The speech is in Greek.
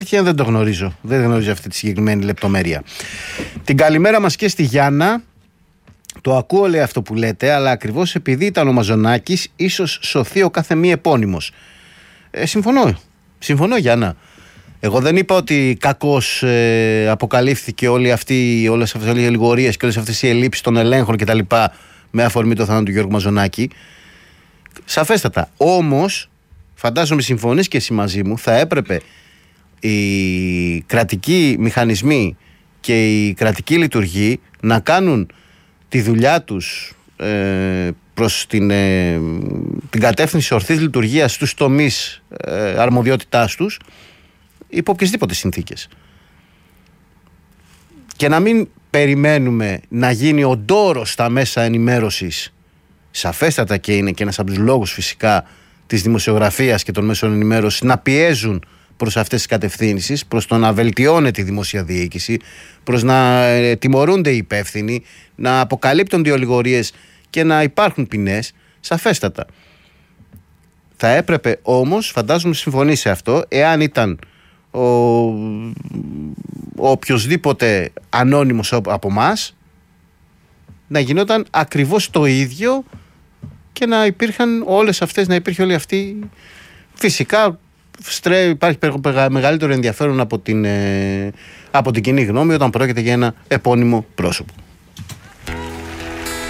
δεν το γνωρίζω. Δεν γνωρίζω αυτή τη συγκεκριμένη λεπτομέρεια. Την καλημέρα μας και στη Γιάννα. Το ακούω, λέει, αυτό που λέτε, αλλά ακριβώς επειδή ήταν ο Μαζονάκης, ίσως σωθεί ο κάθε μη επώνυμος. Συμφωνώ, Γιάννα. Εγώ δεν είπα ότι κακώς αποκαλύφθηκε όλες αυτές οι ελιγορίες και όλες αυτές οι ελλείψεις των ελέγχων κτλ. Με αφορμή το θάνατο του Γιώργου Μαζονάκη. Σαφέστατα. Όμως, φαντάζομαι συμφωνείς και εσύ μαζί μου, θα έπρεπε οι κρατικοί μηχανισμοί και οι κρατικοί λειτουργοί να κάνουν τη δουλειά τους προς την κατεύθυνση ορθής λειτουργίας στους τομείς αρμοδιότητάς τους υπό οποιασδήποτε συνθήκες. Και να μην περιμένουμε να γίνει ο ντόρος στα μέσα ενημέρωσης, σαφέστατα και είναι και ένας από τους λόγους φυσικά της δημοσιογραφίας και των μέσων ενημέρωσης, να πιέζουν προς αυτές τις κατευθύνσεις, προς το να βελτιώνεται η δημόσια διοίκηση, προς να τιμωρούνται οι υπεύθυνοι, να αποκαλύπτονται οι ολιγορίες και να υπάρχουν ποινές, σαφέστατα. Θα έπρεπε όμως, φαντάζομαι συμφωνεί σε αυτό, εάν ήταν ο οποιοσδήποτε ανώνυμος από εμάς, να γινόταν ακριβώς το ίδιο και να υπήρχαν όλες αυτές, να υπήρχε όλη αυτή. Φυσικά υπάρχει μεγαλύτερο ενδιαφέρον από την κοινή γνώμη όταν πρόκειται για ένα επώνυμο πρόσωπο.